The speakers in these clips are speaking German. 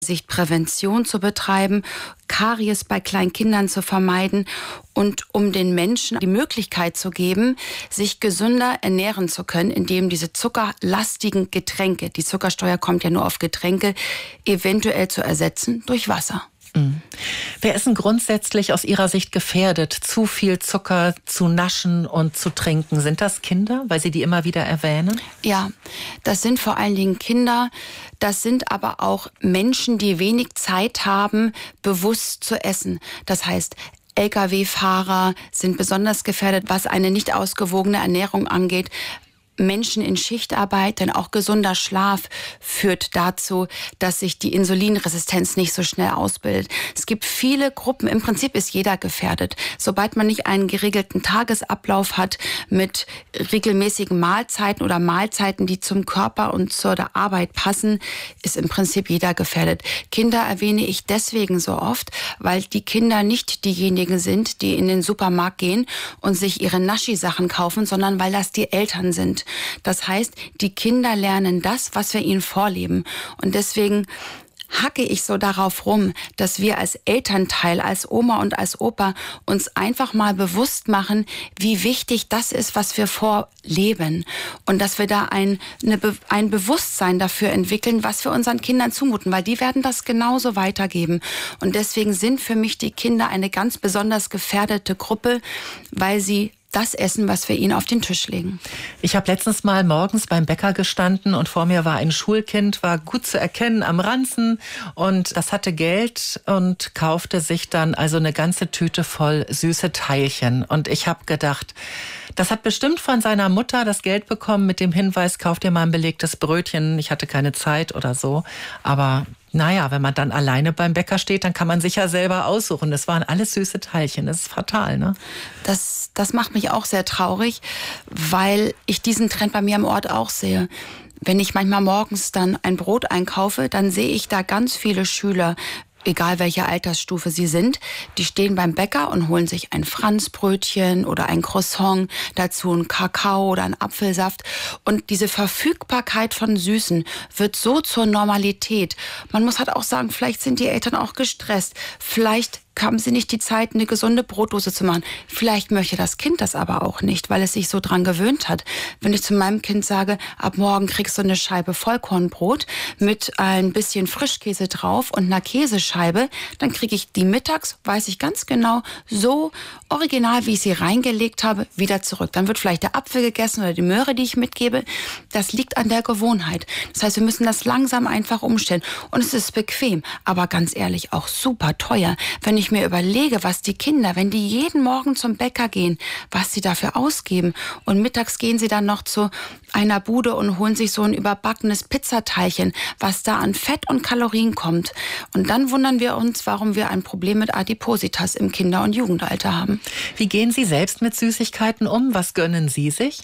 Sicht Prävention zu betreiben, Karies bei kleinen Kindern zu vermeiden und um den Menschen die Möglichkeit zu geben, sich gesünder ernähren zu können, indem diese zuckerlastigen Getränke, die Zuckersteuer kommt ja nur auf Getränke, eventuell zu ersetzen durch Wasser. Wer ist denn grundsätzlich aus Ihrer Sicht gefährdet, zu viel Zucker zu naschen und zu trinken? Sind das Kinder, weil Sie die immer wieder erwähnen? Ja, das sind vor allen Dingen Kinder. Das sind aber auch Menschen, die wenig Zeit haben, bewusst zu essen. Das heißt, Lkw-Fahrer sind besonders gefährdet, was eine nicht ausgewogene Ernährung angeht. Menschen in Schichtarbeit, denn auch gesunder Schlaf führt dazu, dass sich die Insulinresistenz nicht so schnell ausbildet. Es gibt viele Gruppen, im Prinzip ist jeder gefährdet. Sobald man nicht einen geregelten Tagesablauf hat mit regelmäßigen Mahlzeiten oder Mahlzeiten, die zum Körper und zur Arbeit passen, ist im Prinzip jeder gefährdet. Kinder erwähne ich deswegen so oft, weil die Kinder nicht diejenigen sind, die in den Supermarkt gehen und sich ihre Naschi-Sachen kaufen, sondern weil das die Eltern sind. Das heißt, die Kinder lernen das, was wir ihnen vorleben. Und deswegen hacke ich so darauf rum, dass wir als Elternteil, als Oma und als Opa uns einfach mal bewusst machen, wie wichtig das ist, was wir vorleben. Und dass wir da ein Bewusstsein dafür entwickeln, was wir unseren Kindern zumuten, weil die werden das genauso weitergeben. Und deswegen sind für mich die Kinder eine ganz besonders gefährdete Gruppe, weil sie das essen, was wir ihnen auf den Tisch legen. Ich habe letztens mal morgens beim Bäcker gestanden und vor mir war ein Schulkind, war gut zu erkennen am Ranzen und das hatte Geld und kaufte sich dann also eine ganze Tüte voll süße Teilchen. Und ich habe gedacht, das hat bestimmt von seiner Mutter das Geld bekommen mit dem Hinweis, kauf dir mal ein belegtes Brötchen, ich hatte keine Zeit oder so. Aber naja, wenn man dann alleine beim Bäcker steht, dann kann man sich ja selber aussuchen. Das waren alles süße Teilchen, das ist fatal, ne? Das macht mich auch sehr traurig, weil ich diesen Trend bei mir am Ort auch sehe. Wenn ich manchmal morgens dann ein Brot einkaufe, dann sehe ich da ganz viele Schüler, egal welche Altersstufe sie sind, die stehen beim Bäcker und holen sich ein Franzbrötchen oder ein Croissant, dazu einen Kakao oder einen Apfelsaft. Und diese Verfügbarkeit von Süßen wird so zur Normalität. Man muss halt auch sagen, vielleicht sind die Eltern auch gestresst. Vielleicht haben sie nicht die Zeit, eine gesunde Brotdose zu machen. Vielleicht möchte das Kind das aber auch nicht, weil es sich so dran gewöhnt hat. Wenn ich zu meinem Kind sage, ab morgen kriegst du eine Scheibe Vollkornbrot mit ein bisschen Frischkäse drauf und einer Käsescheibe, dann kriege ich die mittags, weiß ich ganz genau, so original, wie ich sie reingelegt habe, wieder zurück. Dann wird vielleicht der Apfel gegessen oder die Möhre, die ich mitgebe. Das liegt an der Gewohnheit. Das heißt, wir müssen das langsam einfach umstellen. Und es ist bequem, aber ganz ehrlich auch super teuer. Wenn ich mir überlege, was die Kinder, wenn die jeden Morgen zum Bäcker gehen, was sie dafür ausgeben und mittags gehen sie dann noch zu einer Bude und holen sich so ein überbackenes Pizzateilchen, was da an Fett und Kalorien kommt. Und dann wundern wir uns, warum wir ein Problem mit Adipositas im Kinder- und Jugendalter haben. Wie gehen Sie selbst mit Süßigkeiten um? Was gönnen Sie sich?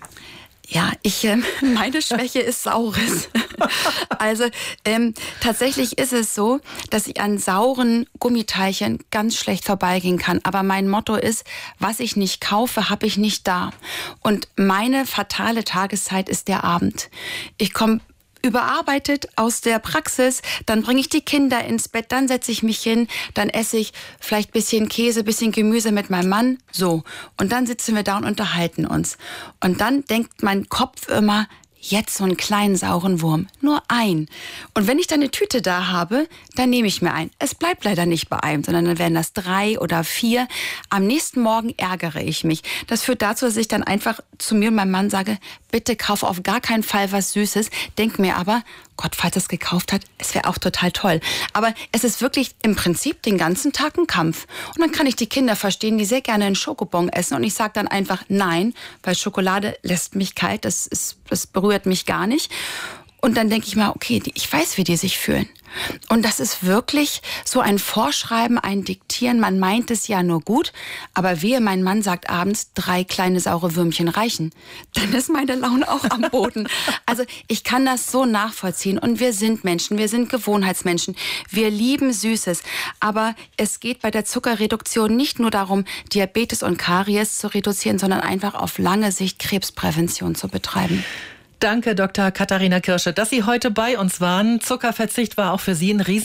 Ja, meine Schwäche ist Saures. Also tatsächlich ist es so, dass ich an sauren Gummiteilchen ganz schlecht vorbeigehen kann. Aber mein Motto ist, was ich nicht kaufe, habe ich nicht da. Und meine fatale Tageszeit ist der Abend. Ich komme überarbeitet aus der Praxis, dann bringe ich die Kinder ins Bett, dann setze ich mich hin, dann esse ich vielleicht ein bisschen Käse, ein bisschen Gemüse mit meinem Mann, so. Und dann sitzen wir da und unterhalten uns. Und dann denkt mein Kopf immer, jetzt so einen kleinen sauren Wurm, nur ein. Und wenn ich dann eine Tüte da habe, dann nehme ich mir ein. Es bleibt leider nicht bei einem, sondern dann werden das 3 oder 4. Am nächsten Morgen ärgere ich mich. Das führt dazu, dass ich dann einfach zu mir und meinem Mann sage, bitte kauf auf gar keinen Fall was Süßes. Denk mir aber, Gott, falls er es gekauft hat, es wäre auch total toll. Aber es ist wirklich im Prinzip den ganzen Tag ein Kampf. Und dann kann ich die Kinder verstehen, die sehr gerne einen Schokobon essen. Und ich sage dann einfach nein, weil Schokolade lässt mich kalt, das berührt mich gar nicht. Und dann denke ich mal, okay, ich weiß, wie die sich fühlen. Und das ist wirklich so ein Vorschreiben, ein Diktieren. Man meint es ja nur gut, aber wehe, mein Mann sagt abends, 3 kleine saure Würmchen reichen. Dann ist meine Laune auch am Boden. Also ich kann das so nachvollziehen. Und wir sind Menschen, wir sind Gewohnheitsmenschen. Wir lieben Süßes. Aber es geht bei der Zuckerreduktion nicht nur darum, Diabetes und Karies zu reduzieren, sondern einfach auf lange Sicht Krebsprävention zu betreiben. Danke, Dr. Katharina Kirsche, dass Sie heute bei uns waren. Zuckerverzicht war auch für Sie ein